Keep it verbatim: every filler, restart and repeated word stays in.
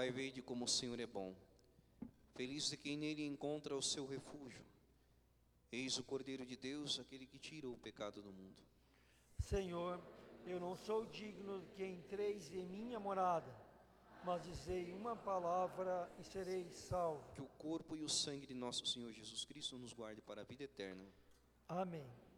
Pai, vede como o Senhor é bom. Feliz de quem nele encontra o seu refúgio. Eis o Cordeiro de Deus, aquele que tira o pecado do mundo. Senhor, eu não sou digno que entreis em minha morada, mas dizei uma palavra e serei salvo. Que o corpo e o sangue de nosso Senhor Jesus Cristo nos guarde para a vida eterna. Amém.